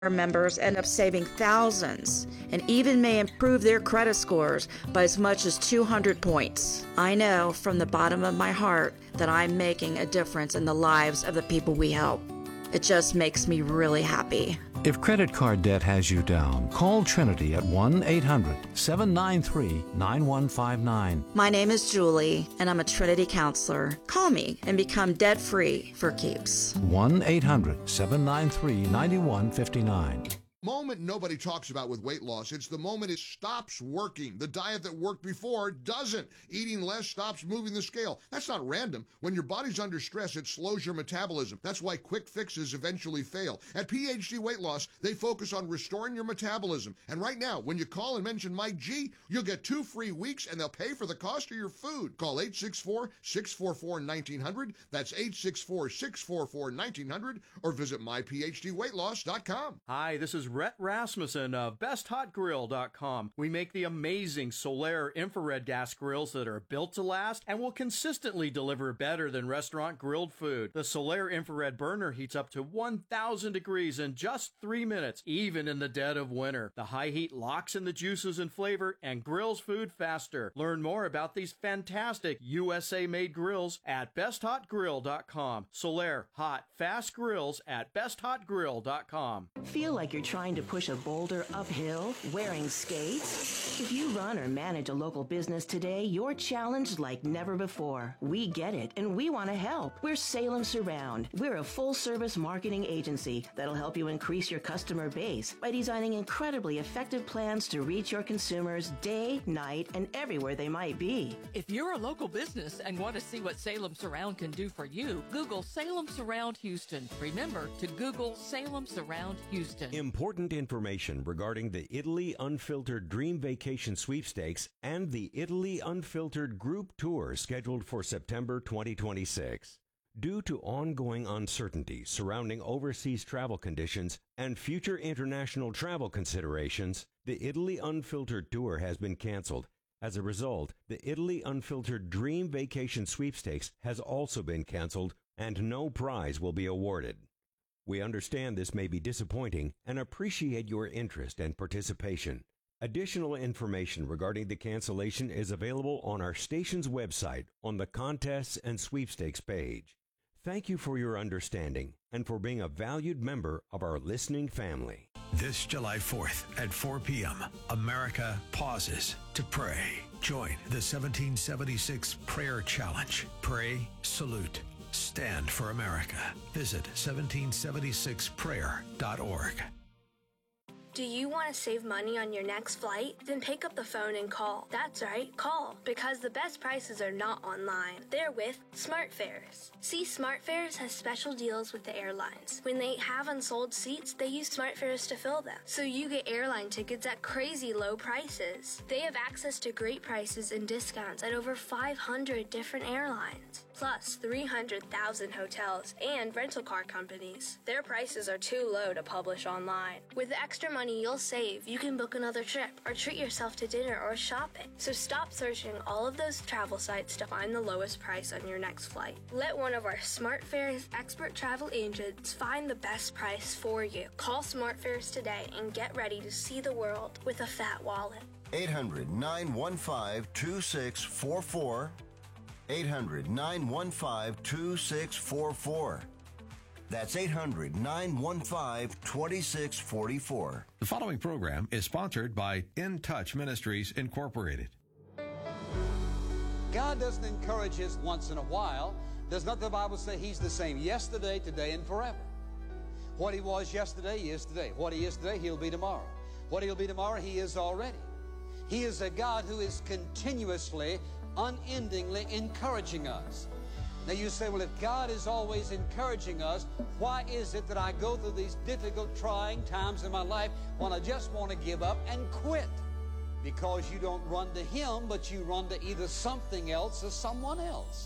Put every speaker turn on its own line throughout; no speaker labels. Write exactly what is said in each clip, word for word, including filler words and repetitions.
members end up saving thousands and even may improve their credit scores by as much as two hundred points. I know from the bottom of my heart that I'm making a difference in the lives of the people we help. It just makes me really happy.
If credit card debt has you down, call Trinity at one eight hundred seven nine three nine one five nine.
My name is Julie, and I'm a Trinity counselor. Call me and become debt-free for keeps.
one eight hundred seven nine three nine one five nine.
Moment nobody talks about with weight loss. It's the moment it stops working. The diet that worked before doesn't. Eating less stops moving the scale. That's not random. When your body's under stress, it slows your metabolism. That's why quick fixes eventually fail. At P H D Weight Loss, they focus on restoring your metabolism. And right now, when you call and mention Mike G, you'll get two free weeks and they'll pay for the cost of your food. Call eight six four, six four four, one nine zero zero. That's eight six four, six four four, one nine zero zero or visit my p h d weight loss dot com.
Hi, this is Rhett Rasmussen of best hot grill dot com. We make the amazing Solaire infrared gas grills that are built to last and will consistently deliver better than restaurant grilled food. The Solaire infrared burner heats up to one thousand degrees in just three minutes, even in the dead of winter. The high heat locks in the juices and flavor and grills food faster. Learn more about these fantastic U S A-made grills at best hot grill dot com. Solaire hot, fast grills at best hot grill dot com.
Feel like you're trying to push a boulder uphill wearing skates? If you run or manage a local business today, you're challenged like never before. We get it, and we want to help. We're Salem Surround. We're a full-service marketing agency that'll help you increase your customer base by designing incredibly effective plans to reach your consumers day, night, and everywhere they might be.
If you're a local business and want to see what Salem Surround can do for you, Google Salem Surround Houston. Remember to Google Salem Surround Houston.
Important information regarding the Italy Unfiltered Dream Vacation Sweepstakes and the Italy Unfiltered Group Tour scheduled for September twenty twenty-six. Due to ongoing uncertainty surrounding overseas travel conditions and future international travel considerations, the Italy Unfiltered Tour has been canceled. As a result, the Italy Unfiltered Dream Vacation Sweepstakes has also been canceled and no prize will be awarded. We understand this may be disappointing and appreciate your interest and participation. Additional information regarding the cancellation is available on our station's website on the Contests and Sweepstakes page. Thank you for your understanding and for being a valued member of our listening family.
This July fourth at four p.m., America pauses to pray. Join the seventeen seventy-six Prayer Challenge. Pray, salute, stand for America. Visit seventeen seventy-six prayer dot org.
Do you want to save money on your next flight? Then pick up the phone and call. That's right, call. Because the best prices are not online. They're with SmartFares. See, SmartFares has special deals with the airlines. When they have unsold seats, they use SmartFares to fill them. So you get airline tickets at crazy low prices. They have access to great prices and discounts at over five hundred different airlines. Plus three hundred thousand hotels and rental car companies. Their prices are too low to publish online. With the extra money you'll save, you can book another trip or treat yourself to dinner or shopping. So stop searching all of those travel sites to find the lowest price on your next flight. Let one of our SmartFares expert travel agents find the best price for you. Call SmartFares today and get ready to see the world with a fat wallet.
eight hundred, nine one five, two six four four. eight hundred, nine one five, two six four four. That's eight hundred, nine one five, two six four four.
The following program is sponsored by In Touch Ministries, Incorporated.
God doesn't encourage us once in a while. Does not the Bible say He's the same yesterday, today, and forever? What He was yesterday, He is today. What He is today, He'll be tomorrow. What He'll be tomorrow, He is already. He is a God who is continuously, unendingly encouraging us. Now you say, well, if God is always encouraging us, why is it that I go through these difficult, trying times in my life when I just want to give up and quit? Because you don't run to Him, but you run to either something else or someone else.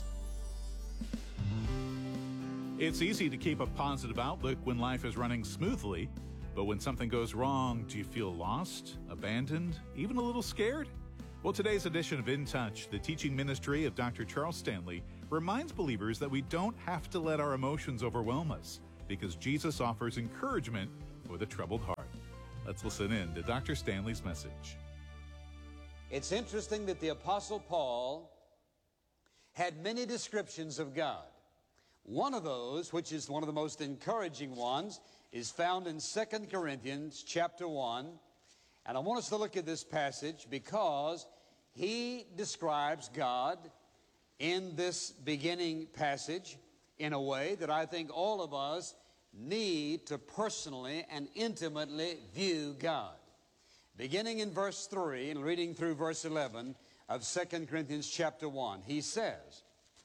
It's easy to keep a positive outlook when life is running smoothly, but when something goes wrong, do you feel lost, abandoned, even a little scared? Well, today's edition of In Touch, the teaching ministry of Doctor Charles Stanley, reminds believers that we don't have to let our emotions overwhelm us because Jesus offers encouragement with a troubled heart. Let's listen in to Doctor Stanley's message.
It's interesting that the Apostle Paul had many descriptions of God. One of those, which is one of the most encouraging ones, is found in Second Corinthians chapter one. And I want us to look at this passage because he describes God in this beginning passage in a way that I think all of us need to personally and intimately view God. Beginning in verse three and reading through verse eleven of Second Corinthians chapter one, he says,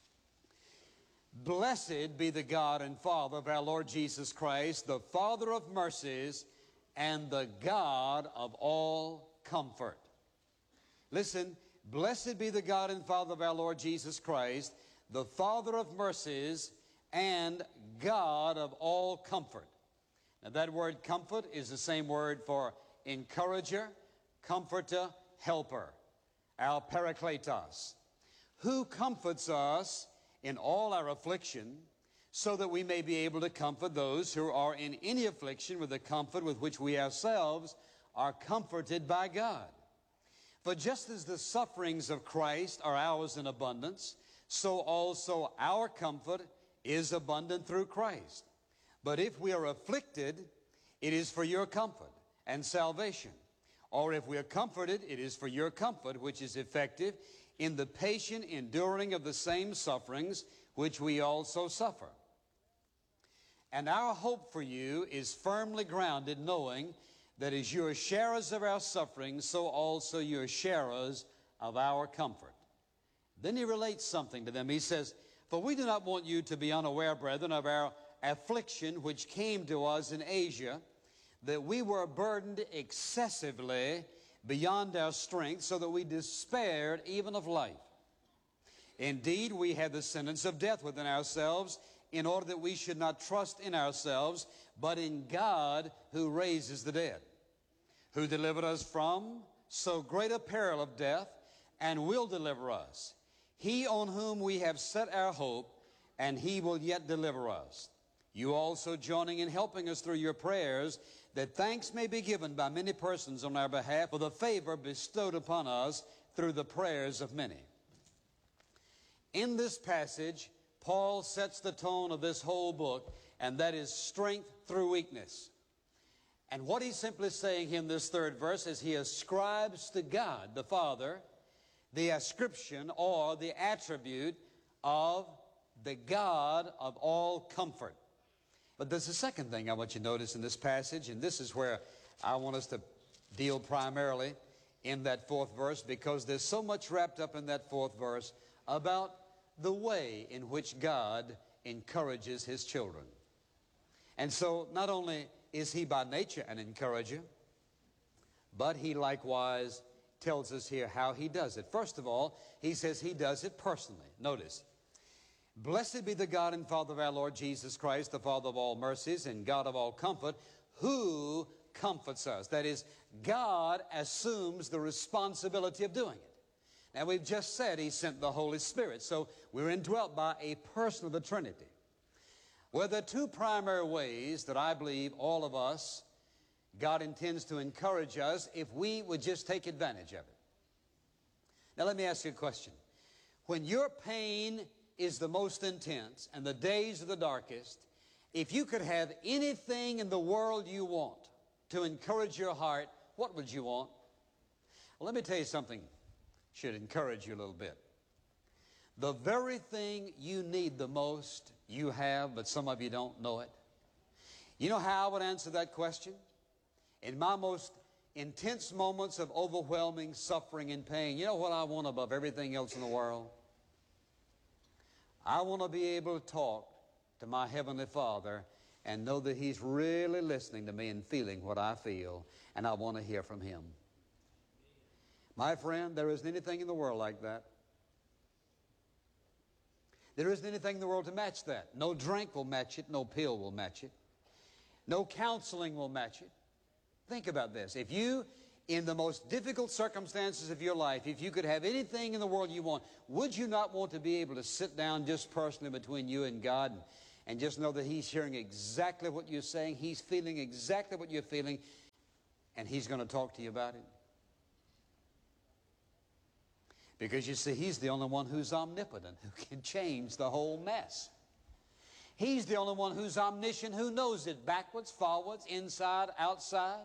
"Blessed be the God and Father of our Lord Jesus Christ, the Father of mercies and the God of all comfort." Listen, blessed be the God and Father of our Lord Jesus Christ, the Father of mercies and God of all comfort. Now that word comfort is the same word for encourager, comforter, helper, our parakletos, who comforts us in all our affliction, so that we may be able to comfort those who are in any affliction with the comfort with which we ourselves are comforted by God. For just as the sufferings of Christ are ours in abundance, so also our comfort is abundant through Christ. But if we are afflicted, it is for your comfort and salvation. Or if we are comforted, it is for your comfort, which is effective in the patient enduring of the same sufferings which we also suffer. And our hope for you is firmly grounded, knowing that as you are sharers of our sufferings, so also you are sharers of our comfort. Then he relates something to them. He says, "For we do not want you to be unaware, brethren, of our affliction which came to us in Asia, that we were burdened excessively beyond our strength, so that we despaired even of life. Indeed, we had the sentence of death within ourselves, in order that we should not trust in ourselves, but in God who raises the dead, who delivered us from so great a peril of death, and will deliver us. He on whom we have set our hope, and he will yet deliver us. You also joining in helping us through your prayers, that thanks may be given by many persons on our behalf for the favor bestowed upon us through the prayers of many." In this passage, Paul sets the tone of this whole book, and that is strength through weakness. And what he's simply saying in this third verse is he ascribes to God the Father the ascription or the attribute of the God of all comfort. But there's a second thing I want you to notice in this passage, and this is where I want us to deal primarily in that fourth verse, because there's so much wrapped up in that fourth verse about the way in which God encourages his children. And so not only is he by nature an encourager, but he likewise tells us here how he does it. First of all, he says he does it personally. Notice, "Blessed be the God and Father of our Lord Jesus Christ, the Father of all mercies and God of all comfort, who comforts us." That is, God assumes the responsibility of doing it. Now, we've just said he sent the Holy Spirit, so we're indwelt by a person of the Trinity. Well, there are two primary ways that I believe all of us, God intends to encourage us if we would just take advantage of it. Now, let me ask you a question. When your pain is the most intense and the days are the darkest, if you could have anything in the world you want to encourage your heart, what would you want? Well, let me tell you something should encourage you a little bit. The very thing you need the most, you have, but some of you don't know it. You know how I would answer that question? In my most intense moments of overwhelming suffering and pain, you know what I want above everything else in the world? I want to be able to talk to my Heavenly Father and know that he's really listening to me and feeling what I feel, and I want to hear from him. My friend, there isn't anything in the world like that. There isn't anything in the world to match that. No drink will match it. No pill will match it. No counseling will match it. Think about this. If you, in the most difficult circumstances of your life, if you could have anything in the world you want, would you not want to be able to sit down just personally between you and God and, And just know that He's hearing exactly what you're saying. He's feeling exactly what you're feeling. And He's going to talk to you about it. Because you see, He's the only one who's omnipotent, who can change the whole mess. He's the only one who's omniscient, who knows it backwards, forwards, inside, outside.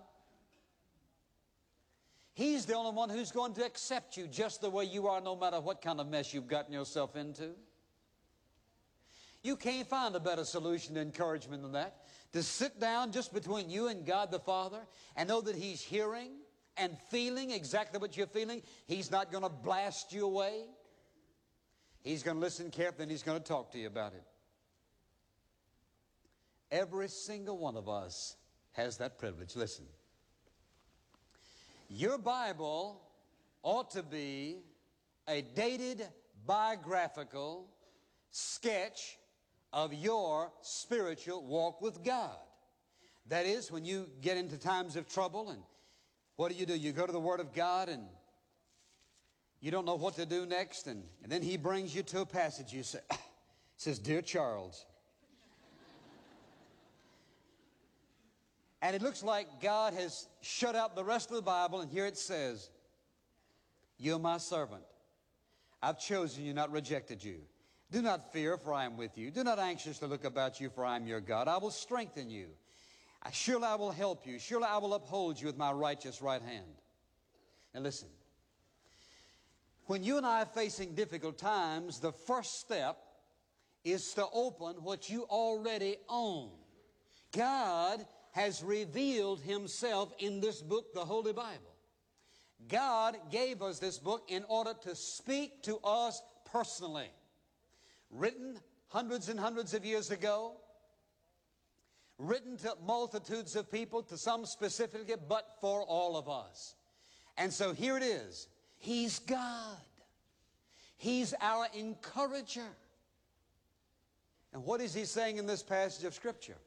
He's the only one who's going to accept you just the way you are, no matter what kind of mess you've gotten yourself into. You can't find a better solution to encouragement than that. To sit down just between you and God the Father and know that He's hearing and feeling exactly what you're feeling. He's not going to blast you away. He's going to listen carefully and He's going to talk to you about it. Every single one of us has that privilege. Listen. Your Bible ought to be a dated biographical sketch of your spiritual walk with God. That is, when you get into times of trouble, and what do you do? You go to the Word of God and you don't know what to do next, and, and then He brings you to a passage. You say, it says, Dear Charles. And it looks like God has shut out the rest of the Bible, and here it says, You're my servant. I've chosen you, not rejected you. Do not fear, for I am with you. Do not anxiously look about you, for I am your God. I will strengthen you. Surely I will help you. Surely I will uphold you with my righteous right hand. Now listen. When you and I are facing difficult times, the first step is to open what you already own. God has revealed Himself in this book, the Holy Bible. God gave us this book in order to speak to us personally. Written hundreds and hundreds of years ago, written to multitudes of people, to some specifically, but for all of us. And so here it is. He's God. He's our encourager. And what is He saying in this passage of Scripture?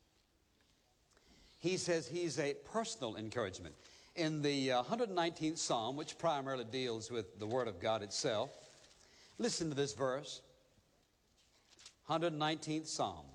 He says He's a personal encouragement. In the uh, one hundred nineteenth Psalm, which primarily deals with the Word of God itself, listen to this verse. one hundred nineteenth Psalm.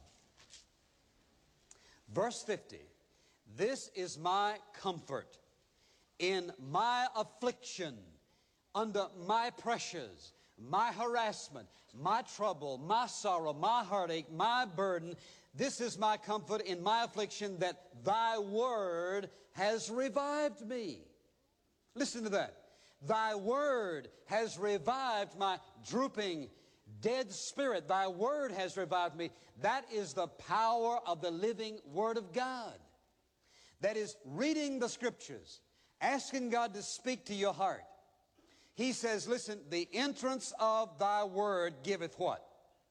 Verse fifty. This is my comfort in my affliction, under my pressures, my harassment, my trouble, my sorrow, my heartache, my burden. This is my comfort in my affliction, that Thy word has revived me. Listen to that. Thy word has revived my drooping, dead spirit. Thy word has revived me. That is the power of the living Word of God. That is reading the Scriptures, asking God to speak to your heart. He says, listen, the entrance of Thy word giveth what?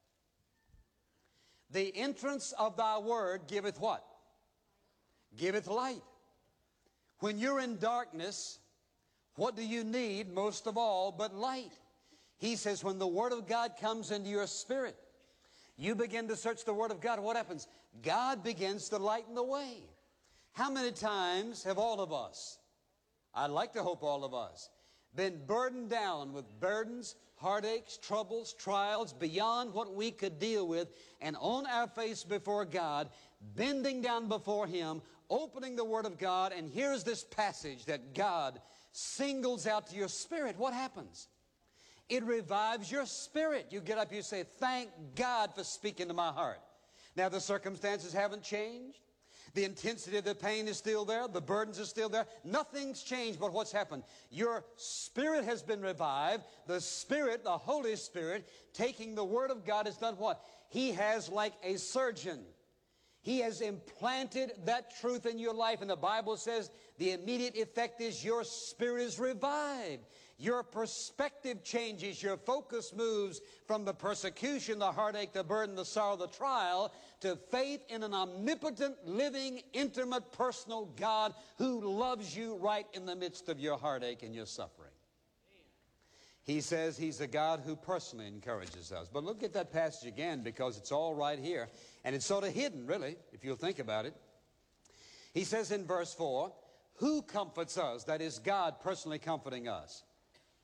The entrance of Thy word giveth what? Giveth light. When you're in darkness, what do you need most of all but light? He says when the Word of God comes into your spirit, you begin to search the Word of God. What happens? God begins to lighten the way. How many times have all of us, I'd like to hope all of us, been burdened down with burdens, heartaches, troubles, trials beyond what we could deal with, and on our face before God, bending down before Him, opening the Word of God, and here's this passage that God singles out to your spirit. What happens? It revives your spirit. You get up, you say, thank God for speaking to my heart. Now the circumstances haven't changed. The intensity of the pain is still there. The burdens are still there. Nothing's changed but what's happened. Your spirit has been revived. The Spirit, the Holy Spirit, taking the Word of God, has done what? He has, like a surgeon, He has implanted that truth in your life. And the Bible says the immediate effect is your spirit is revived. Your perspective changes. Your focus moves from the persecution, the heartache, the burden, the sorrow, the trial, to faith in an omnipotent, living, intimate, personal God who loves you right in the midst of your heartache and your suffering. He says He's a God who personally encourages us. But look at that passage again, because it's all right here. And it's sort of hidden, really, if you'll think about it. He says in verse four, who comforts us? That is, God personally comforting us.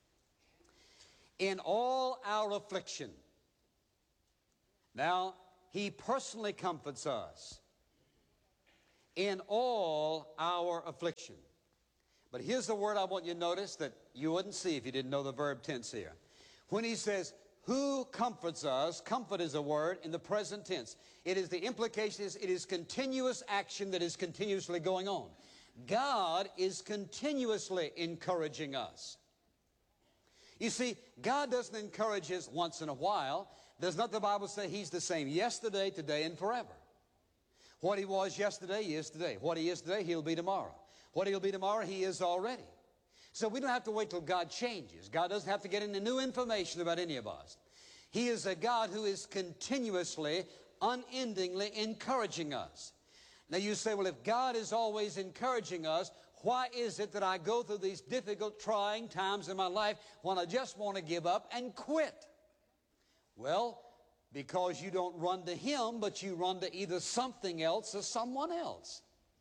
In all our affliction. Now, He personally comforts us in all our affliction. But here's the word I want you to notice that you wouldn't see if you didn't know the verb tense here. When he says, who comforts us, comfort is a word in the present tense. It is the implication is it is continuous action that is continuously going on. God is continuously encouraging us. You see, God doesn't encourage us once in a while. Does not the Bible say He's the same yesterday, today, and forever? What He was yesterday, He is today. What He is today, He'll be tomorrow. What He'll be tomorrow, He is already. So we don't have to wait till God changes. God doesn't have to get into new information about any of us. He is a God who is continuously, unendingly encouraging us. Now you say, well, if God is always encouraging us, why is it that I go through these difficult, trying times in my life when I just want to give up and quit? Well, because you don't run to Him, but you run to either something else or someone else.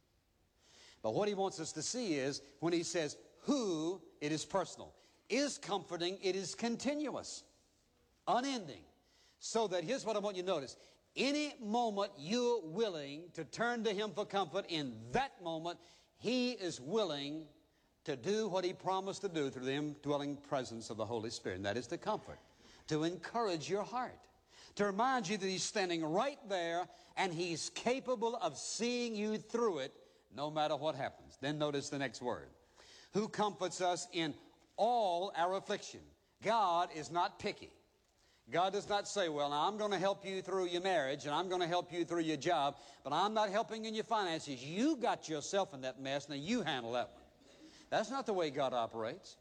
But what He wants us to see is, when He says, who, it is personal. Is comforting, it is continuous, unending. So that, here's what I want you to notice. Any moment you're willing to turn to Him for comfort, in that moment, He is willing to do what He promised to do through the indwelling presence of the Holy Spirit, and that is to comfort, to encourage your heart, to remind you that He's standing right there and He's capable of seeing you through it no matter what happens. Then notice the next word. Who comforts us in all our affliction. God is not picky. God does not say, well, now I'm going to help you through your marriage and I'm going to help you through your job, but I'm not helping in your finances. You got yourself in that mess, now you handle that one. That's not the way God operates.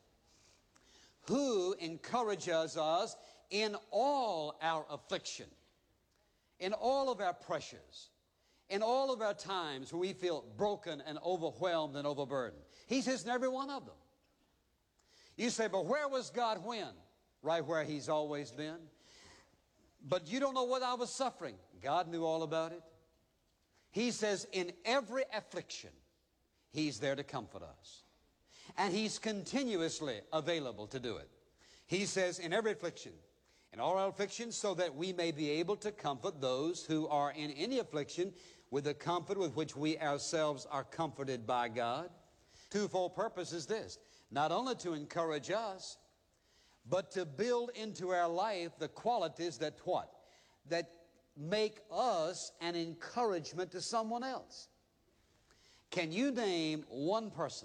Who encourages us in all our affliction, in all of our pressures, in all of our times when we feel broken and overwhelmed and overburdened. He says in every one of them. You say, but where was God when? Right where He's always been. But you don't know what I was suffering. God knew all about it. He says in every affliction, He's there to comfort us. And He's continuously available to do it. He says in every affliction, in all our afflictions, so that we may be able to comfort those who are in any affliction with the comfort with which we ourselves are comforted by God. Twofold purpose is this. Not only to encourage us, but to build into our life the qualities that what? That make us an encouragement to someone else. Can you name one person,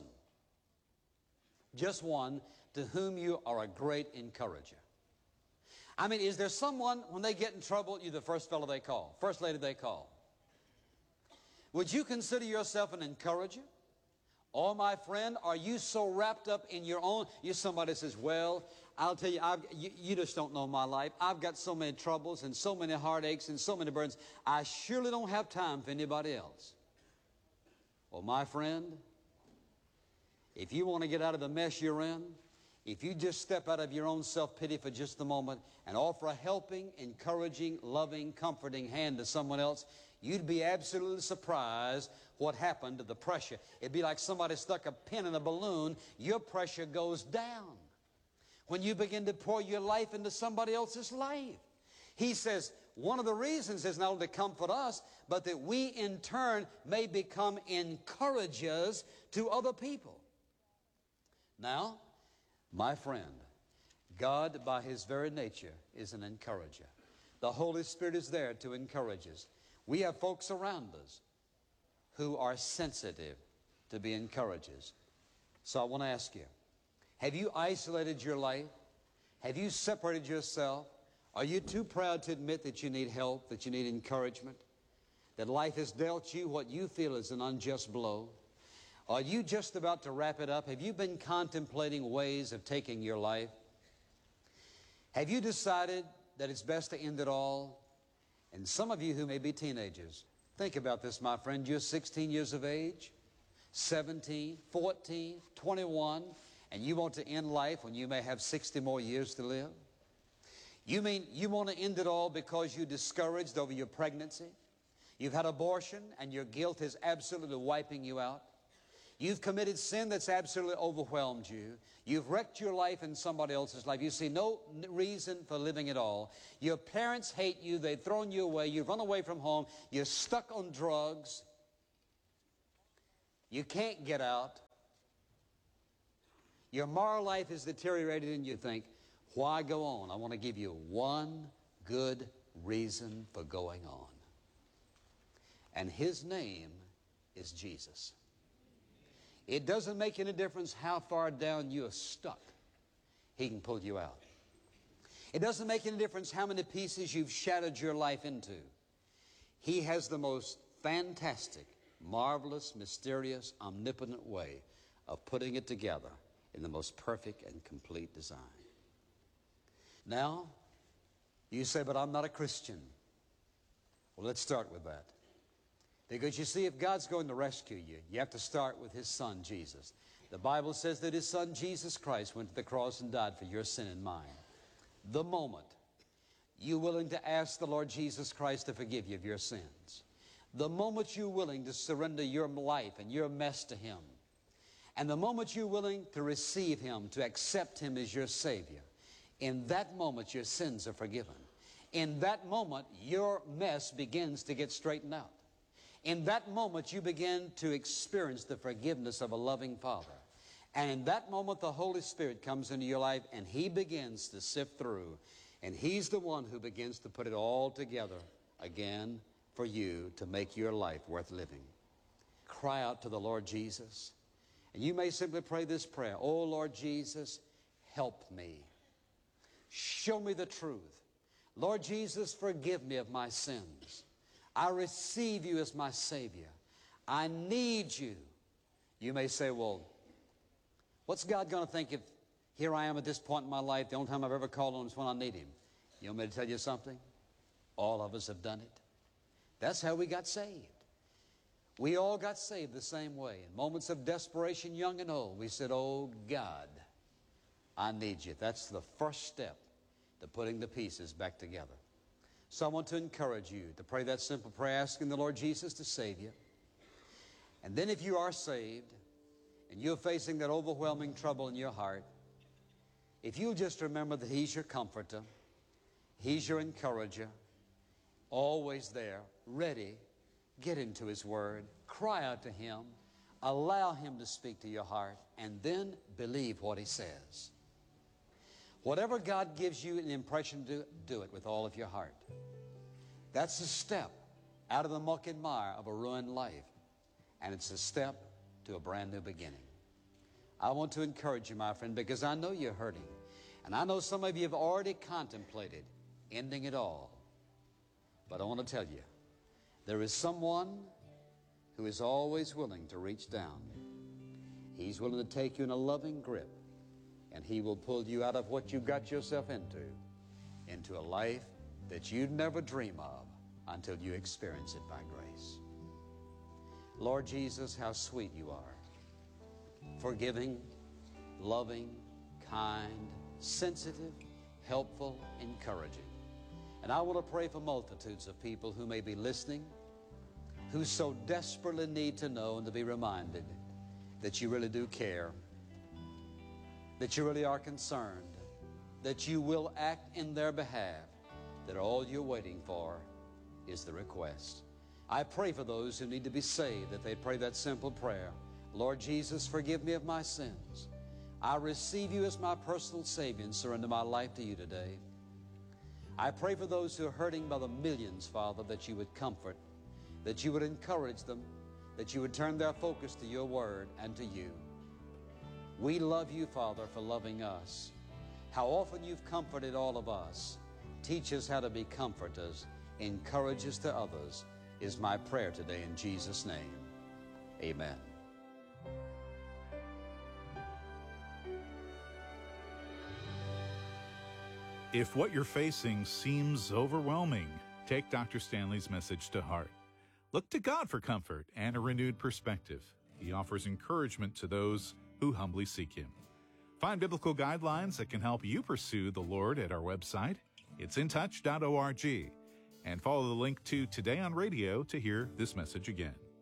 just one, to whom you are a great encourager? I mean, is there someone, when they get in trouble, you're the first fellow they call, first lady they call? Would you consider yourself an encourager? Oh, my friend, are you so wrapped up in your own? You somebody says, well, I'll tell you, I've, you, you just don't know my life. I've got so many troubles and so many heartaches and so many burdens. I surely don't have time for anybody else. Well, my friend, if you want to get out of the mess you're in, if you just step out of your own self-pity for just a moment and offer a helping, encouraging, loving, comforting hand to someone else, you'd be absolutely surprised what happened to the pressure. It'd be like somebody stuck a pin in a balloon. Your pressure goes down when you begin to pour your life into somebody else's life. He says one of the reasons is not only to comfort us, but that we in turn may become encouragers to other people. Now, my friend, God by His very nature is an encourager. The Holy Spirit is there to encourage us. We have folks around us who are sensitive to be encouragers. So I want to ask you, have you isolated your life? Have you separated yourself? Are you too proud to admit that you need help, that you need encouragement? That life has dealt you what you feel is an unjust blow? Are you just about to wrap it up? Have you been contemplating ways of taking your life? Have you decided that it's best to end it all? And some of you who may be teenagers, think about this, my friend. You're sixteen years of age, seventeen, fourteen, twenty-one, and you want to end life when you may have sixty more years to live? You mean you want to end it all because you're discouraged over your pregnancy? You've had abortion and your guilt is absolutely wiping you out? You've committed sin that's absolutely overwhelmed you. You've wrecked your life in somebody else's life. You see no reason for living at all. Your parents hate you. They've thrown you away. You've run away from home. You're stuck on drugs. You can't get out. Your moral life is deteriorated and you think, why go on? I want to give you one good reason for going on. And his name is Jesus. It doesn't make any difference how far down you're stuck. He can pull you out. It doesn't make any difference how many pieces you've shattered your life into. He has the most fantastic, marvelous, mysterious, omnipotent way of putting it together in the most perfect and complete design. Now, you say, but I'm not a Christian. Well, let's start with that. Because you see, if God's going to rescue you, you have to start with his son, Jesus. The Bible says that his son, Jesus Christ, went to the cross and died for your sin and mine. The moment you're willing to ask the Lord Jesus Christ to forgive you of your sins, the moment you're willing to surrender your life and your mess to him, and the moment you're willing to receive him, to accept him as your Savior, in that moment your sins are forgiven. In that moment your mess begins to get straightened out. In that moment, you begin to experience the forgiveness of a loving Father. And in that moment, the Holy Spirit comes into your life, and he begins to sift through. And he's the one who begins to put it all together again for you to make your life worth living. Cry out to the Lord Jesus. And you may simply pray this prayer. Oh, Lord Jesus, help me. Show me the truth. Lord Jesus, forgive me of my sins. I receive you as my Savior. I need you. You may say, well, what's God going to think if here I am at this point in my life, the only time I've ever called on him is when I need him? You want me to tell you something? All of us have done it. That's how we got saved. We all got saved the same way. In moments of desperation, young and old, we said, oh, God, I need you. That's the first step to putting the pieces back together. So I want to encourage you to pray that simple prayer, asking the Lord Jesus to save you. And then if you are saved and you're facing that overwhelming trouble in your heart, if you'll just remember that he's your comforter, he's your encourager, always there, ready, get into his word, cry out to him, allow him to speak to your heart, and then believe what he says. Whatever God gives you an impression to do, do it with all of your heart. That's a step out of the muck and mire of a ruined life. And it's a step to a brand new beginning. I want to encourage you, my friend, because I know you're hurting. And I know some of you have already contemplated ending it all. But I want to tell you, there is someone who is always willing to reach down. He's willing to take you in a loving grip. And he will pull you out of what you got yourself into, into a life that you'd never dream of until you experience it by grace. Lord Jesus, how sweet you are. Forgiving, loving, kind, sensitive, helpful, encouraging. And I want to pray for multitudes of people who may be listening, who so desperately need to know and to be reminded that you really do care, that you really are concerned, that you will act in their behalf, that all you're waiting for is the request. I pray for those who need to be saved, that they pray that simple prayer. Lord Jesus, forgive me of my sins. I receive you as my personal Savior and surrender my life to you today. I pray for those who are hurting by the millions, Father, that you would comfort, that you would encourage them, that you would turn their focus to your word and to you. We love you, Father, for loving us. How often you've comforted all of us. Teach us how to be comforters. Encourage us to others is my prayer today in Jesus' name. Amen.
If what you're facing seems overwhelming, take Doctor Stanley's message to heart. Look to God for comfort and a renewed perspective. He offers encouragement to those who humbly seek him. Find biblical guidelines that can help you pursue the Lord at our website. It's in touch dot org. And follow the link to Today on Radio to hear this message again.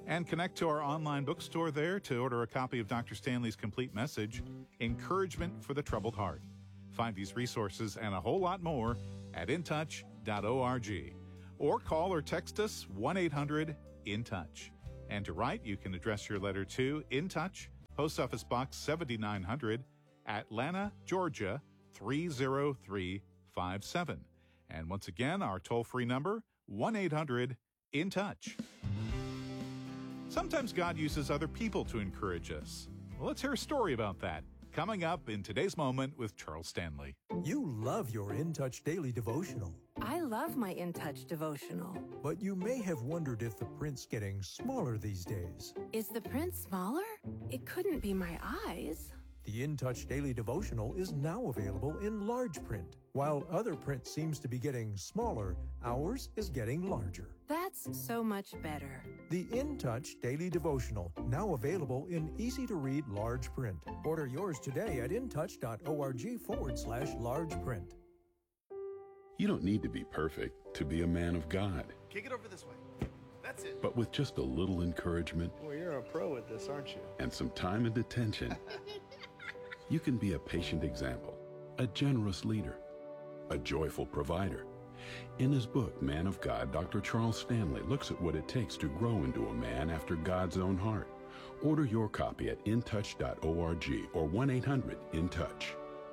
And connect to our online bookstore there to order a copy of Doctor Stanley's complete message, Encouragement for the Troubled Heart. Find these resources and a whole lot more at in touch dot org. Or call or text us one eight hundred in touch. And to write, you can address your letter to In Touch, Post Office Box seventy-nine hundred, Atlanta, Georgia three zero three five seven. And once again, our toll-free number, one eight hundred in touch. Sometimes God uses other people to encourage us. Well, let's hear a story about that. Coming up in today's Moment with Charles Stanley.
You love your In Touch Daily Devotional.
I love my In Touch devotional.
But you may have wondered if the print's getting smaller these days.
Is the print smaller? It couldn't be my eyes.
The In Touch Daily Devotional is now available in large print. While other print seems to be getting smaller, ours is getting larger.
That's so much better.
The In Touch Daily Devotional, now available in easy-to-read large print. Order yours today at intouch.org forward slash large print.
You don't need to be perfect to be a man of God.
Kick it over this way. That's it.
But with just a little encouragement,
Well, you're a pro at this, aren't you?
and some time and attention, you can be a patient example, a generous leader, a joyful provider. In his book, Man of God, Doctor Charles Stanley looks at what it takes to grow into a man after God's own heart. Order your copy at in touch dot org or one eight hundred in touch.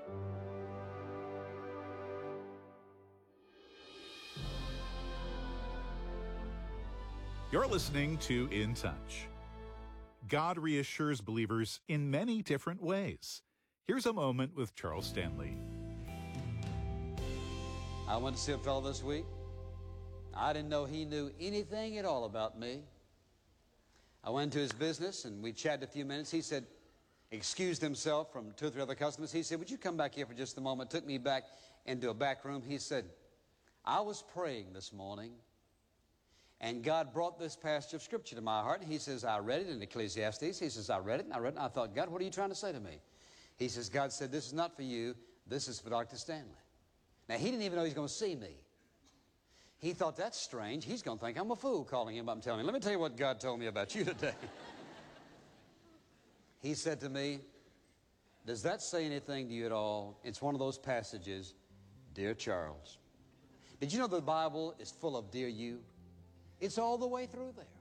You're listening to In Touch. God reassures believers in many different ways. Here's a moment with Charles Stanley.
I went to see a fellow this week. I didn't know he knew anything at all about me. I went to his business and we chatted a few minutes. He said, excused himself from two or three other customers. He said, would you come back here for just a moment? Took me back into a back room. He said, I was praying this morning and God brought this passage of Scripture to my heart. He says, I read it in Ecclesiastes. He says, I read it and I read it and I thought, God, what are you trying to say to me? He says, God said, this is not for you. This is for Doctor Stanley. Now, he didn't even know he was going to see me. He thought, that's strange. He's going to think I'm a fool calling him up and telling me. Let me tell you what God told me about you today. He said to me, does that say anything to you at all? It's one of those passages, Dear Charles. Did you know the Bible is full of Dear You? It's all the way through there.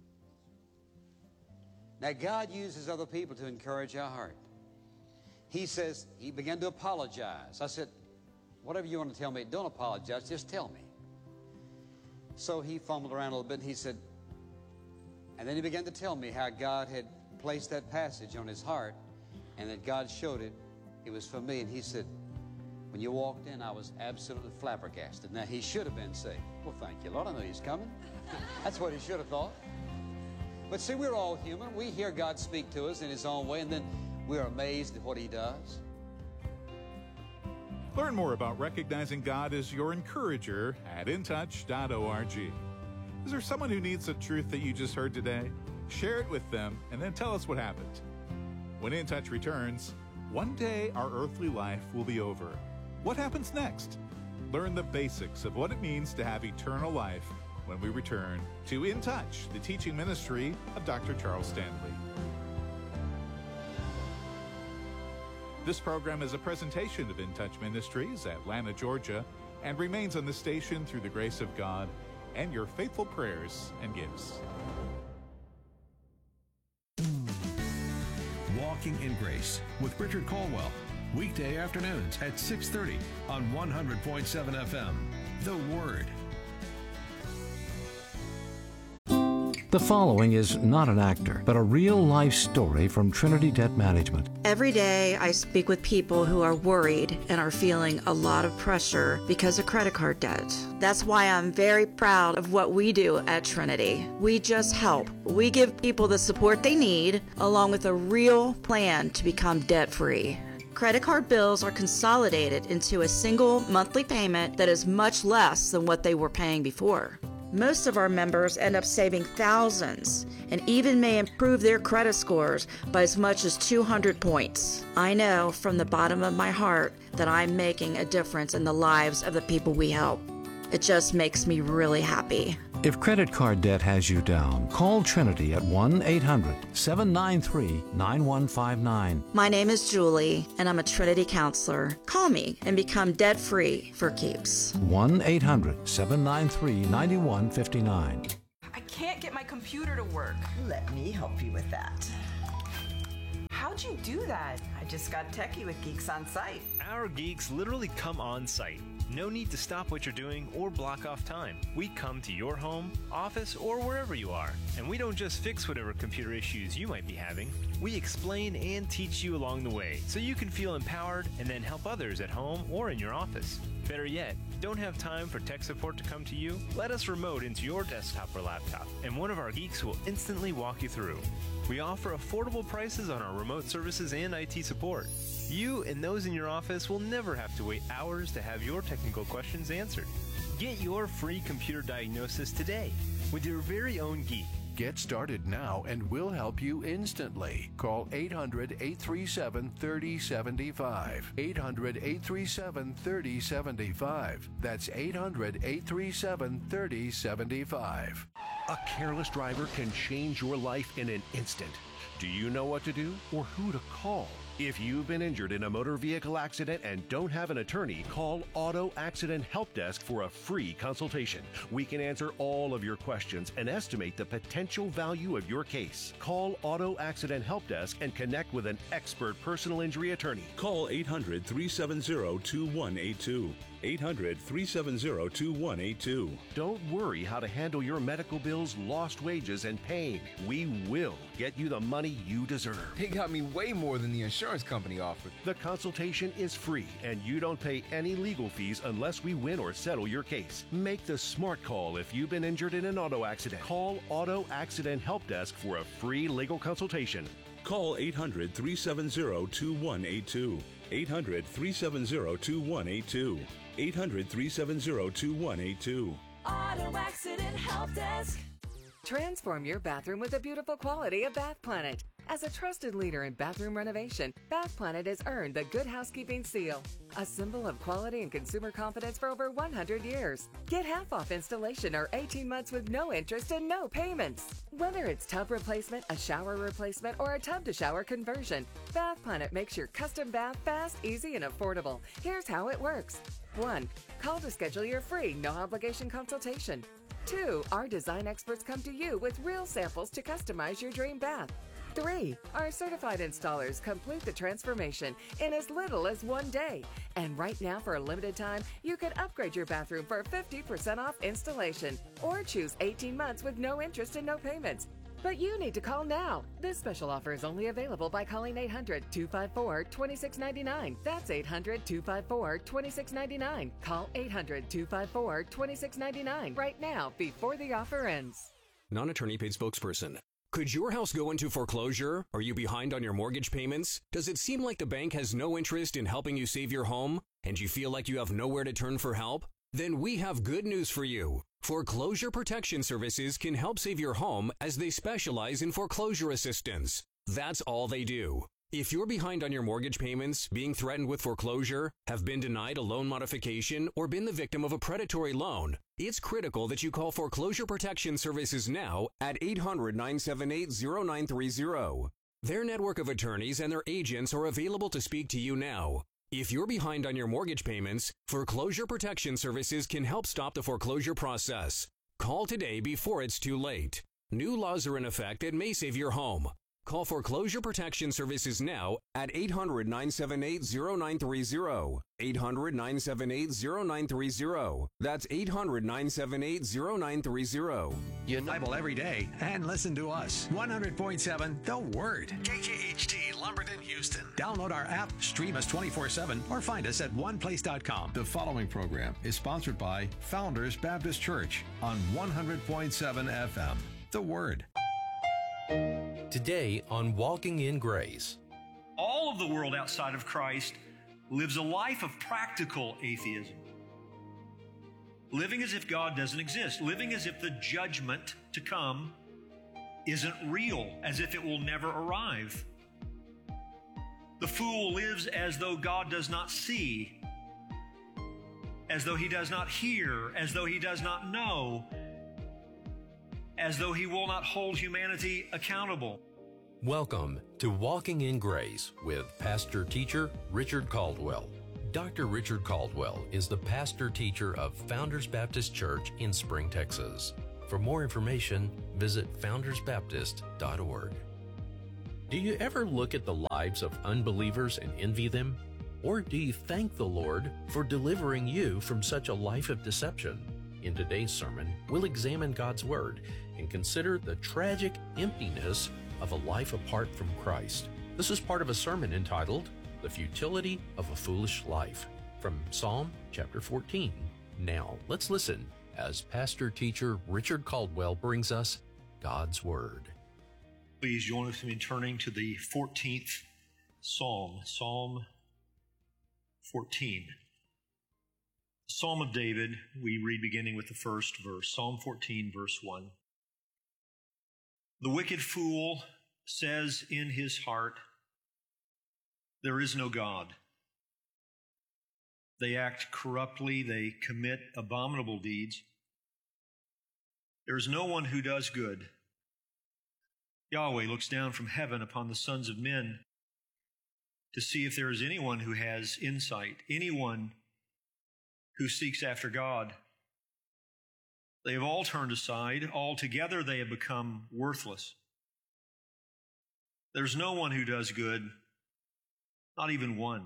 Now, God uses other people to encourage our heart. He says, he began to apologize. I said, whatever you want to tell me, don't apologize, just tell me. So he fumbled around a little bit and he said, and then he began to tell me how God had placed that passage on his heart and that God showed it, it was for me. And he said, when you walked in, I was absolutely flabbergasted. Now, he should have been saying, well, thank you, Lord, I know he's coming. That's what he should have thought. But see, we're all human. We hear God speak to us in his own way, and then we're amazed at what he does.
Learn more about recognizing God as your encourager at in touch dot org. Is there someone who needs the truth that you just heard today? Share it with them and then tell us what happened. When In Touch returns, one day our earthly life will be over. What happens next? Learn the basics of what it means to have eternal life when we return to In Touch, the teaching ministry of Doctor Charles Stanley. This program is a presentation of In Touch Ministries, Atlanta, Georgia, and remains on the station through the grace of God and your faithful prayers and gifts.
Walking in Grace with Richard Colwell. Weekday afternoons at six thirty on one hundred point seven F M. The Word.
The following is not an actor, but a real-life story from Trinity Debt Management.
Every day I speak with people who are worried and are feeling a lot of pressure because of credit card debt. That's why I'm very proud of what we do at Trinity. We just help. We give people the support they need, along with a real plan to become debt-free. Credit card bills are consolidated into a single monthly payment that is much less than what they were paying before. Most of our members end up saving thousands and even may improve their credit scores by as much as two hundred points. I know from the bottom of my heart that I'm making a difference in the lives of the people we help. It just makes me really happy.
If credit card debt has you down, call Trinity at one eight hundred seven nine three nine one five nine.
My name is Julie, and I'm a Trinity counselor. Call me and become debt-free for keeps.
one eight hundred seven nine three nine one five nine.
I can't get my computer to work.
Let me help you with that.
How'd you do that?
I just got techie with Geeks on Site.
Our geeks literally come on site. No need to stop what you're doing or block off time. We come to your home, office, or wherever you are. And we don't just fix whatever computer issues you might be having. We explain and teach you along the way so you can feel empowered and then help others at home or in your office. Better yet, don't have time for tech support to come to you? Let us remote into your desktop or laptop, and one of our geeks will instantly walk you through. We offer affordable prices on our remote services and I T support. You and those in your office will never have to wait hours to have your technical questions answered. Get your free computer diagnosis today with your very own geek.
Get started now and we'll help you instantly. Call eight hundred eight three seven three zero seven five. eight hundred eight three seven three zero seven five. That's eight hundred eight three seven three zero seven five.
A careless driver can change your life in an instant. Do you know what to do or who to call? If you've been injured in a motor vehicle accident and don't have an attorney, call Auto Accident Help Desk for a free consultation. We can answer all of your questions and estimate the potential value of your case. Call Auto Accident Help Desk and connect with an expert personal injury attorney.
Call eight hundred three seven zero two one eight two. eight hundred three seven zero two one eight two.
Don't worry how to handle your medical bills, lost wages, and pain. We will get you the money you deserve.
They got me way more than the insurance company offered.
The consultation is free, and you don't pay any legal fees unless we win or settle your case. Make the smart call if you've been injured in an auto accident. Call Auto Accident Help Desk for a free legal consultation.
Call eight hundred three seven zero two one eight two. eight hundred three seven zero two one eight two. eight hundred three seven zero two one eight two.
Auto Accident Help Desk. Transform your bathroom with the beautiful quality of Bath Planet. As a trusted leader in bathroom renovation, Bath Planet has earned the Good Housekeeping seal, a symbol of quality and consumer confidence for over one hundred years. Get half off installation or eighteen months with no interest and no payments. Whether it's tub replacement, a shower replacement, or a tub to shower conversion, Bath Planet makes your custom bath fast, easy, and affordable. Here's how it works. one. Call to schedule your free, no obligation consultation. two. Our design experts come to you with real samples to customize your dream bath. three. Our certified installers complete the transformation in as little as one day. And right now, for a limited time, you can upgrade your bathroom for fifty percent off installation or choose eighteen months with no interest and no payments. But you need to call now. This special offer is only available by calling eight hundred two five four two six nine nine. That's eight hundred two five four two six nine nine. Call eight hundred two five four two six nine nine right now before the offer ends.
Non-attorney paid spokesperson. Could your house go into foreclosure? Are you behind on your mortgage payments? Does it seem like the bank has no interest in helping you save your home? And you feel like you have nowhere to turn for help? Then we have good news for you. Foreclosure Protection Services can help save your home as they specialize in foreclosure assistance. That's all they do. If you're behind on your mortgage payments, being threatened with foreclosure, have been denied a loan modification, or been the victim of a predatory loan, it's critical that you call Foreclosure Protection Services now at eight hundred nine seven eight zero nine three zero. Their network of attorneys and their agents are available to speak to you now. If you're behind on your mortgage payments, Foreclosure Protection Services can help stop the foreclosure process. Call today before it's too late. New laws are in effect that may save your home. Call Foreclosure Protection Services now at eight hundred nine seven eight zero nine three zero. eight hundred nine seven eight zero nine three zero. That's eight hundred nine seven eight zero nine three zero.
You Bible every day and listen to us. one hundred point seven The Word. K K H T, Lumberton, Houston. Download our app, stream us twenty-four seven, or find us at one place dot com.
The following program is sponsored by Founders Baptist Church on one hundred point seven F M. The Word.
Today on Walking in Grace.
All of the world outside of Christ lives a life of practical atheism. Living as if God doesn't exist. Living as if the judgment to come isn't real, as if it will never arrive. The fool lives as though God does not see, as though he does not hear, as though he does not know, as though he will not hold humanity accountable.
Welcome to Walking in Grace with pastor teacher Richard Caldwell. Doctor Richard Caldwell is the pastor teacher of Founders Baptist Church in Spring, Texas. For more information, visit founders baptist dot org. Do you ever look at the lives of unbelievers and envy them? Or do you thank the Lord for delivering you from such a life of deception? In today's sermon, we'll examine God's Word and consider the tragic emptiness of a life apart from Christ. This is part of a sermon entitled, The Futility of a Foolish Life, from Psalm chapter fourteen. Now, let's listen as pastor teacher Richard Caldwell brings us God's Word.
Please join us in turning to the fourteenth Psalm, Psalm fourteen. Psalm of David, we read beginning with the first verse, Psalm fourteen, verse one. The wicked fool says in his heart, there is no God. They act corruptly, they commit abominable deeds. There is no one who does good. Yahweh looks down from heaven upon the sons of men to see if there is anyone who has insight, anyone who seeks after God. They have all turned aside. Altogether they have become worthless. There's no one who does good, not even one.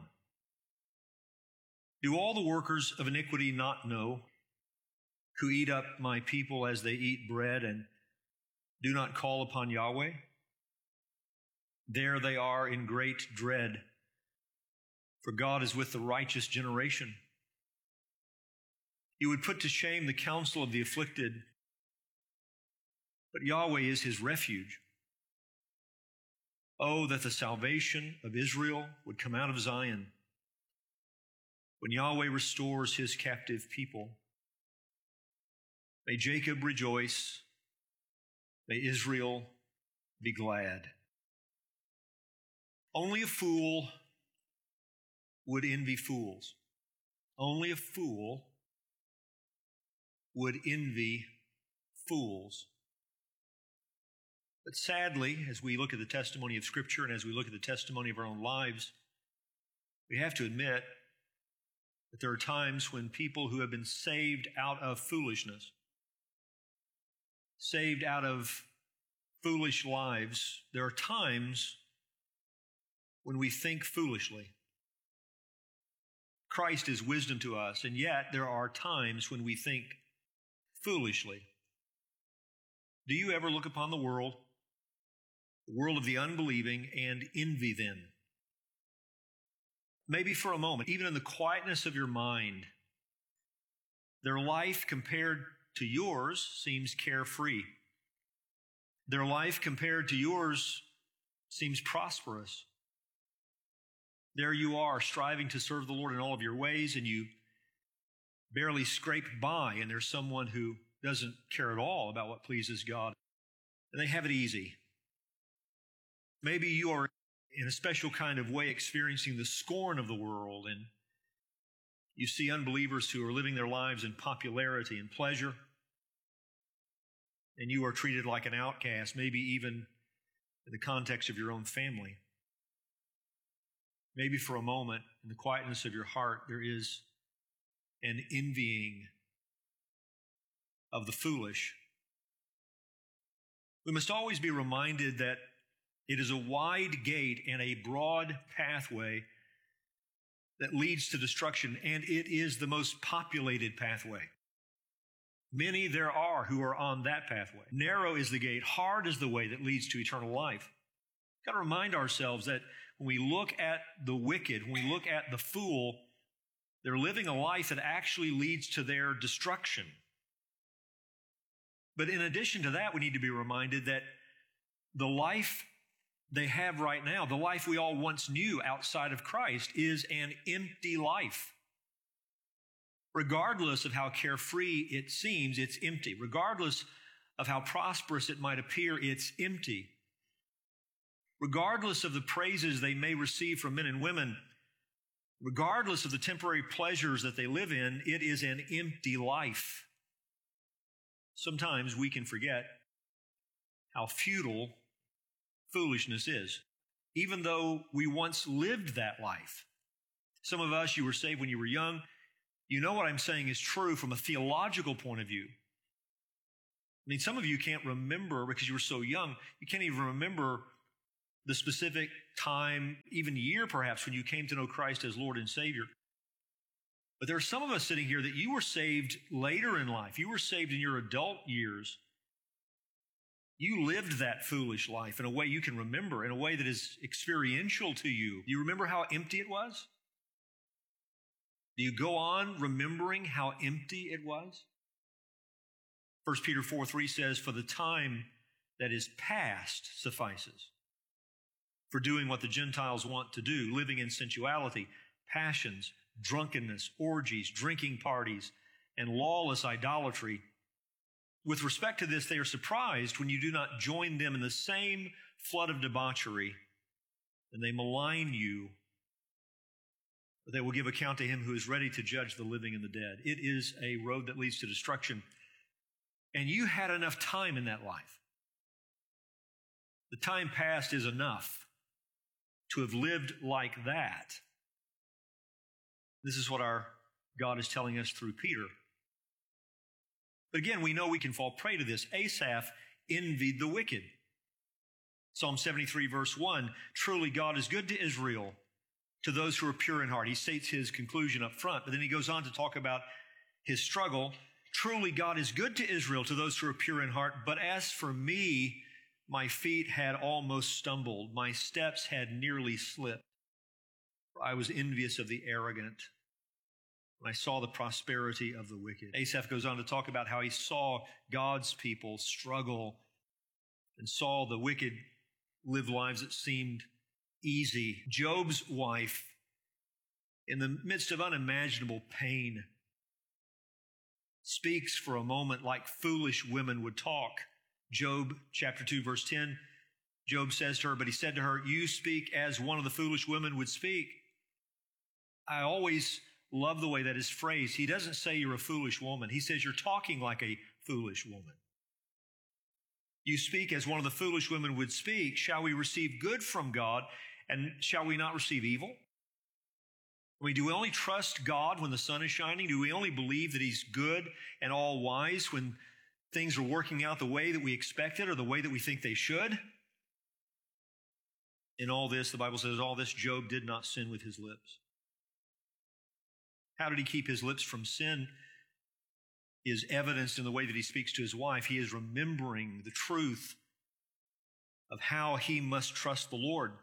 Do all the workers of iniquity not know, who eat up my people as they eat bread and do not call upon Yahweh? There they are in great dread, for God is with the righteous generation. He would put to shame the counsel of the afflicted, but Yahweh is his refuge. Oh, that the salvation of Israel would come out of Zion when Yahweh restores his captive people. May Jacob rejoice. May Israel be glad. Only a fool would envy fools. Only a fool would envy fools. But sadly, as we look at the testimony of Scripture and as we look at the testimony of our own lives, we have to admit that there are times when people who have been saved out of foolishness, saved out of foolish lives, there are times when we think foolishly. Christ is wisdom to us, and yet there are times when we think foolishly. Do you ever look upon the world, the world of the unbelieving, and envy them? Maybe for a moment, even in the quietness of your mind, their life compared to yours seems carefree. Their life compared to yours seems prosperous. There you are, striving to serve the Lord in all of your ways, and you barely scrape by, and there's someone who doesn't care at all about what pleases God, and they have it easy. Maybe you are in a special kind of way experiencing the scorn of the world, and you see unbelievers who are living their lives in popularity and pleasure, and you are treated like an outcast, maybe even in the context of your own family. Maybe for a moment, in the quietness of your heart, there is an envying of the foolish. We must always be reminded that it is a wide gate and a broad pathway that leads to destruction, and it is the most populated pathway. Many there are who are on that pathway. Narrow is the gate, hard is the way that leads to eternal life. We've got to remind ourselves that when we look at the wicked, when we look at the fool, they're living a life that actually leads to their destruction. But in addition to that, we need to be reminded that the life they have right now, the life we all once knew outside of Christ, is an empty life. Regardless of how carefree it seems, it's empty. Regardless of how prosperous it might appear, it's empty. Regardless of the praises they may receive from men and women, regardless of the temporary pleasures that they live in, it is an empty life. Sometimes we can forget how futile foolishness is, even though we once lived that life. Some of us, you were saved when you were young. You know what I'm saying is true from a theological point of view. I mean, some of you can't remember because you were so young. You can't even remember the specific time, even year perhaps, when you came to know Christ as Lord and Savior. But there are some of us sitting here that you were saved later in life. You were saved in your adult years. You lived that foolish life in a way you can remember, in a way that is experiential to you. Do you remember how empty it was? Do you go on remembering how empty it was? First Peter four three says, "For the time that is past suffices for doing what the Gentiles want to do, living in sensuality, passions, drunkenness, orgies, drinking parties, and lawless idolatry. With respect to this, they are surprised when you do not join them in the same flood of debauchery, and they malign you. But they will give account to him who is ready to judge the living and the dead." It is a road that leads to destruction. And you had enough time in that life. The time past is enough to have lived like that. This is what our God is telling us through Peter. But again, we know we can fall prey to this. Asaph envied the wicked. Psalm seventy-three, verse one, "Truly God is good to Israel, to those who are pure in heart." He states his conclusion up front, but then he goes on to talk about his struggle. "Truly God is good to Israel, to those who are pure in heart. But as for me, my feet had almost stumbled. My steps had nearly slipped. I was envious of the arrogant when I saw the prosperity of the wicked." Asaph goes on to talk about how he saw God's people struggle and saw the wicked live lives that seemed easy. Job's wife, in the midst of unimaginable pain, speaks for a moment like foolish women would talk. Job chapter two, verse ten, Job says to her, "But he said to her, 'You speak as one of the foolish women would speak.'" I always love the way that is phrased. He doesn't say you're a foolish woman. He says you're talking like a foolish woman. "You speak as one of the foolish women would speak. Shall we receive good from God, and shall we not receive evil?" I mean, do we only trust God when the sun is shining? Do we only believe that He's good and all-wise when things are working out the way that we expected or the way that we think they should? In all this, the Bible says, all this, Job did not sin with his lips. How did he keep his lips from sin? Is evidenced in the way that he speaks to his wife. He is remembering the truth of how he must trust the Lord.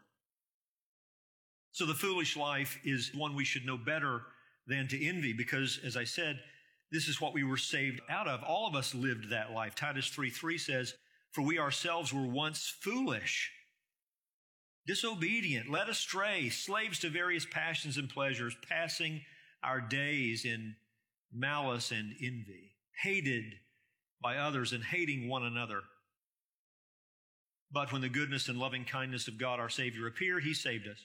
So the foolish life is one we should know better than to envy, because, as I said, this is what we were saved out of. All of us lived that life. Titus three three says, "For we ourselves were once foolish, disobedient, led astray, slaves to various passions and pleasures, passing our days in malice and envy, hated by others and hating one another. But when the goodness and loving kindness of God our Savior appeared, He saved us,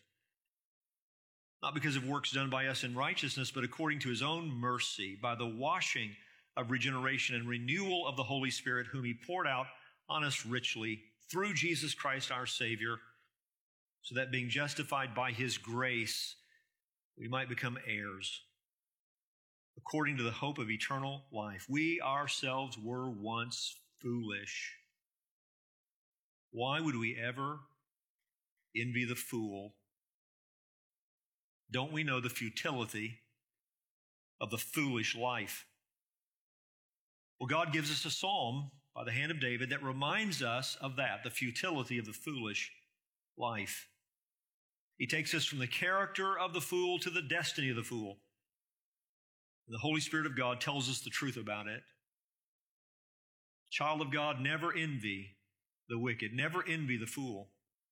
not because of works done by us in righteousness, but according to His own mercy, by the washing of regeneration and renewal of the Holy Spirit, whom He poured out on us richly through Jesus Christ our Savior, so that being justified by His grace, we might become heirs, according to the hope of eternal life. We ourselves were once foolish." Why would we ever envy the fool? Don't we know the futility of the foolish life? Well, God gives us a psalm by the hand of David that reminds us of that, the futility of the foolish life. He takes us from the character of the fool to the destiny of the fool. The Holy Spirit of God tells us the truth about it. Child of God, never envy the wicked, never envy the fool.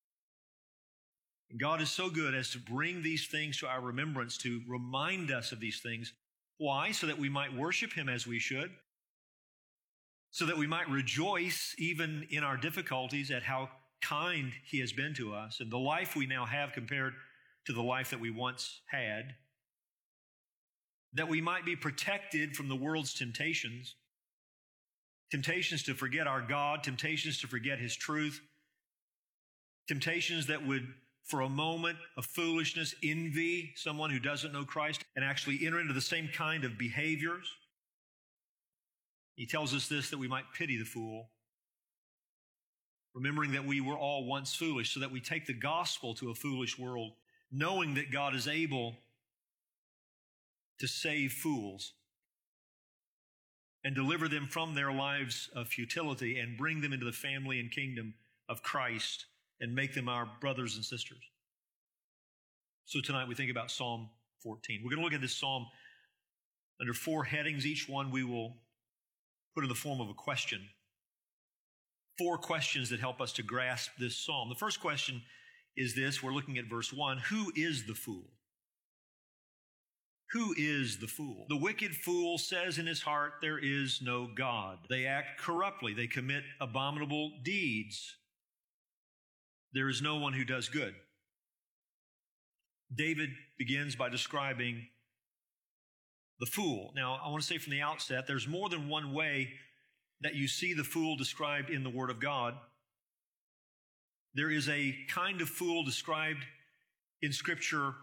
And God is so good as to bring these things to our remembrance, to remind us of these things. Why? So that we might worship Him as we should, so that we might rejoice even in our difficulties at how kind He has been to us and the life we now have compared to the life that we once had, that we might be protected from the world's temptations, temptations to forget our God, temptations to forget His truth, temptations that would, for a moment of foolishness, envy someone who doesn't know Christ and actually enter into the same kind of behaviors. He tells us this, that we might pity the fool, remembering that we were all once foolish, so that we take the gospel to a foolish world, knowing that God is able to save fools and deliver them from their lives of futility and bring them into the family and kingdom of Christ and make them our brothers and sisters. So tonight we think about Psalm fourteen. We're going to look at this psalm under four headings. Each one we will put in the form of a question. Four questions that help us to grasp this psalm. The first question is this. We're looking at verse one. Who is the fool? Who is the fool? The wicked fool says in his heart, there is no God. They act corruptly. They commit abominable deeds. There is no one who does good. David begins by describing the fool. Now, I want to say from the outset, there's more than one way that you see the fool described in the Word of God. There is a kind of fool described in Scripture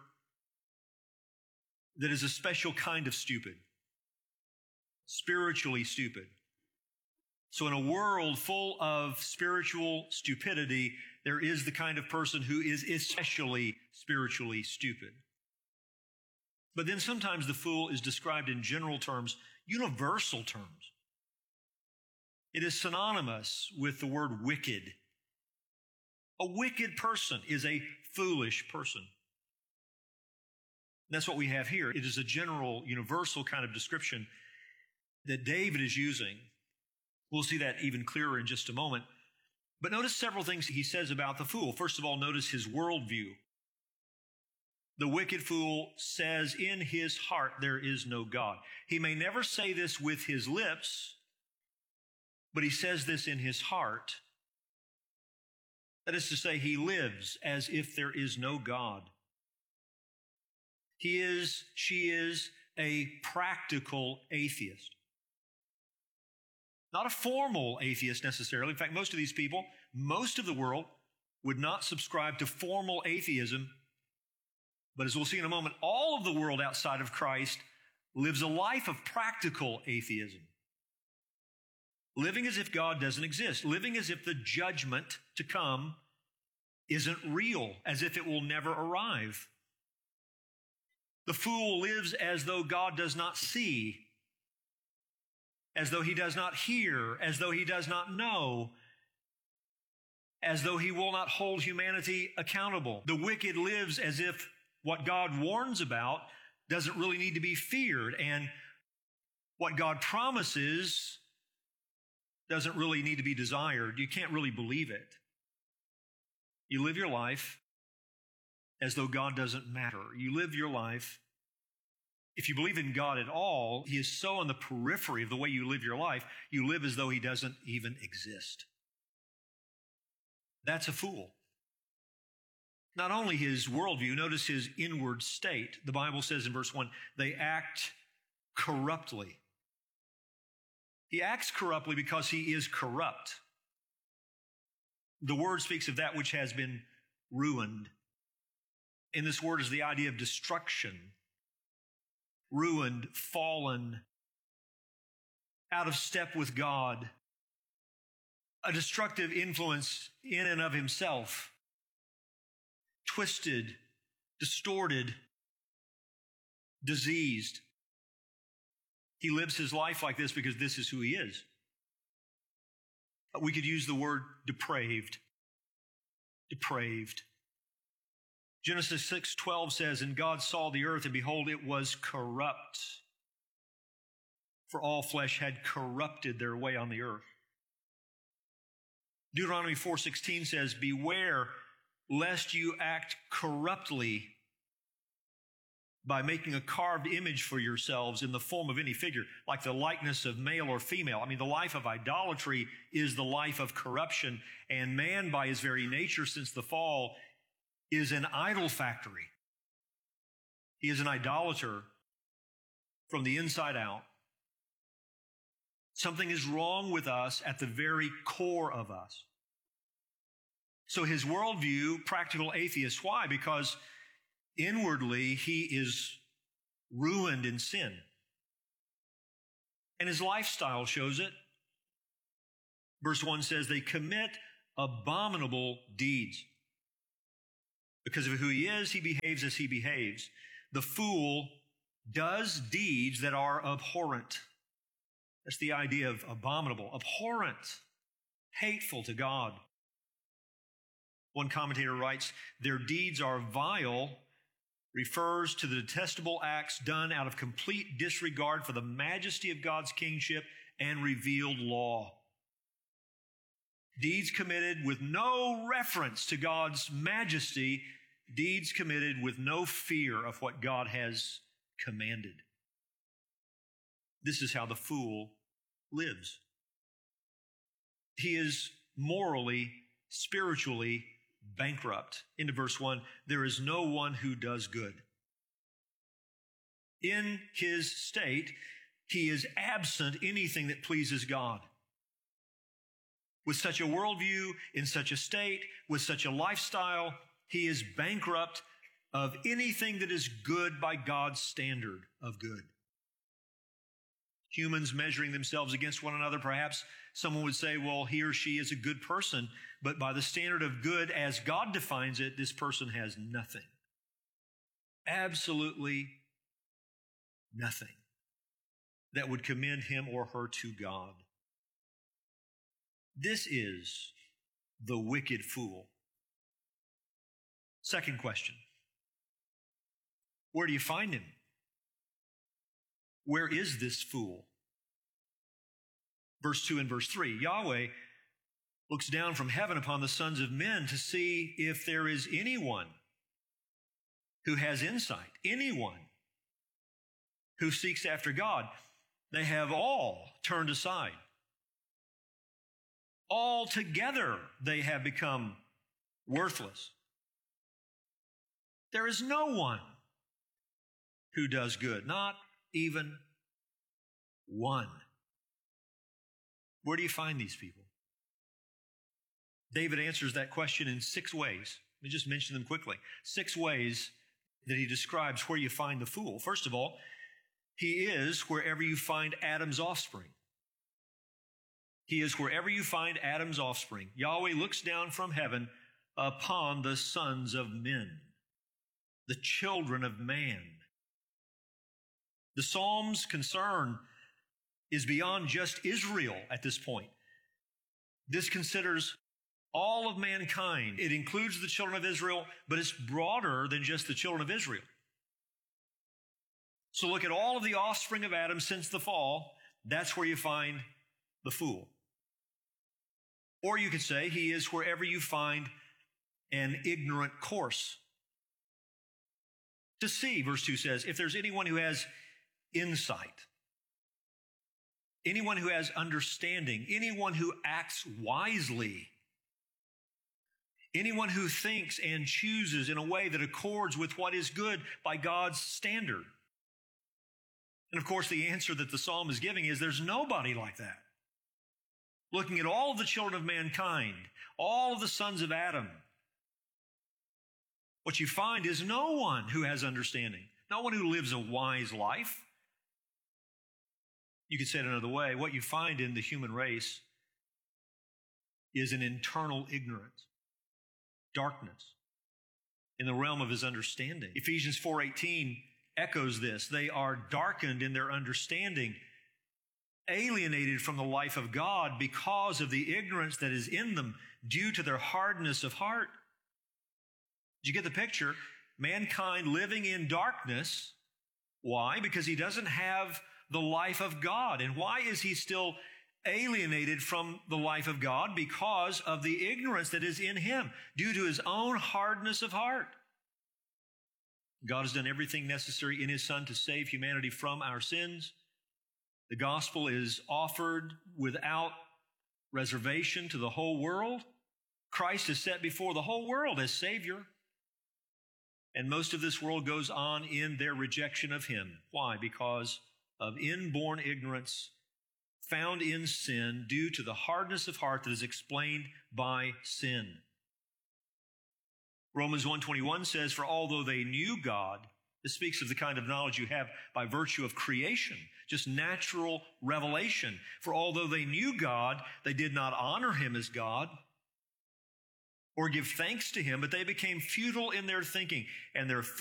that is a special kind of stupid, spiritually stupid. So in a world full of spiritual stupidity, there is the kind of person who is especially spiritually stupid. But then sometimes the fool is described in general terms, universal terms. It is synonymous with the word wicked. A wicked person is a foolish person. And that's what we have here. It is a general, universal kind of description that David is using. We'll see that even clearer in just a moment. But notice several things he says about the fool. First of all, notice his worldview. The wicked fool says in his heart, there is no God. He may never say this with his lips, but he says this in his heart. That is to say, he lives as if there is no God. He is, she is a practical atheist. Not a formal atheist necessarily. In fact, most of these people, most of the world, would not subscribe to formal atheism. But as we'll see in a moment, all of the world outside of Christ lives a life of practical atheism. Living as if God doesn't exist. Living as if the judgment to come isn't real, as if it will never arrive. The fool lives as though God does not see, as though He does not hear, as though He does not know, as though He will not hold humanity accountable. The wicked lives as if what God warns about doesn't really need to be feared, and what God promises doesn't really need to be desired. You can't really believe it. You live your life as though God doesn't matter. You live your life, if you believe in God at all, He is so on the periphery of the way you live your life, you live as though He doesn't even exist. That's a fool. Not only his worldview, notice his inward state. The Bible says in verse one, they act corruptly. He acts corruptly because he is corrupt. The word speaks of that which has been ruined. In this word is the idea of destruction, ruined, fallen, out of step with God, a destructive influence in and of himself, twisted, distorted, diseased. He lives his life like this because this is who he is. We could use the word depraved. Depraved. Genesis six twelve says, and God saw the earth, and behold, it was corrupt. For all flesh had corrupted their way on the earth. Deuteronomy four sixteen says, beware lest you act corruptly by making a carved image for yourselves in the form of any figure, like the likeness of male or female. I mean, the life of idolatry is the life of corruption, and man, by his very nature since the fall, is an idol factory. He is an idolater from the inside out. Something is wrong with us at the very core of us. So his worldview, practical atheist. Why? Because inwardly he is ruined in sin. And his lifestyle shows it. Verse one says they commit abominable deeds. Because of who he is, he behaves as he behaves. The fool does deeds that are abhorrent. That's the idea of abominable, abhorrent, hateful to God. One commentator writes, their deeds are vile, refers to the detestable acts done out of complete disregard for the majesty of God's kingship and revealed law. Deeds committed with no reference to God's majesty, deeds committed with no fear of what God has commanded. This is how the fool lives. He is morally, spiritually bankrupt. Into verse one, there is no one who does good. In his state, he is absent anything that pleases God. With such a worldview, in such a state, with such a lifestyle, he is bankrupt of anything that is good by God's standard of good. Humans measuring themselves against one another, perhaps someone would say, well, he or she is a good person, but by the standard of good as God defines it, this person has nothing. Absolutely nothing that would commend him or her to God. This is the wicked fool. Second question. Where do you find him? Where is this fool? Verse two and verse three. Yahweh looks down from heaven upon the sons of men to see if there is anyone who has insight, anyone who seeks after God. They have all turned aside. Altogether they have become worthless. There is no one who does good, not even one. Where do you find these people? David answers that question in six ways. Let me just mention them quickly. Six ways that he describes where you find the fool. First of all, he is wherever you find Adam's offspring. He is wherever you find Adam's offspring. Yahweh looks down from heaven upon the sons of men, the children of man. The Psalm's concern is beyond just Israel at this point. This considers all of mankind. It includes the children of Israel, but it's broader than just the children of Israel. So look at all of the offspring of Adam since the fall. That's where you find the fool. Or you could say he is wherever you find an ignorant course. To see, verse two says, if there's anyone who has insight, anyone who has understanding, anyone who acts wisely, anyone who thinks and chooses in a way that accords with what is good by God's standard. And of course, the answer that the psalm is giving is there's nobody like that. Looking at all of the children of mankind, all of the sons of Adam, what you find is no one who has understanding, no one who lives a wise life. You could say it another way. What you find in the human race is an internal ignorance, darkness in the realm of his understanding. Ephesians four eighteen echoes this. They are darkened in their understanding, alienated from the life of God because of the ignorance that is in them due to their hardness of heart. Did you get the picture? Mankind living in darkness. Why? Because he doesn't have the life of God. And why is he still alienated from the life of God? Because of the ignorance that is in him due to his own hardness of heart. God has done everything necessary in his Son to save humanity from our sins. The gospel is offered without reservation to the whole world. Christ is set before the whole world as Savior. And most of this world goes on in their rejection of him. Why? Because of inborn ignorance found in sin due to the hardness of heart that is explained by sin. Romans one twenty-one says, for although they knew God, this speaks of the kind of knowledge you have by virtue of creation, just natural revelation. For although they knew God, they did not honor him as God or give thanks to him, but they became futile in their thinking, and their